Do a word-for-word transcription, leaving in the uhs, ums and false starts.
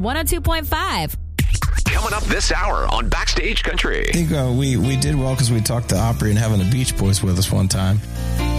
one oh two point five. Coming up this hour on Backstage Country. I think uh, we, we did well because we talked to Opry and having the Beach Boys with us one time.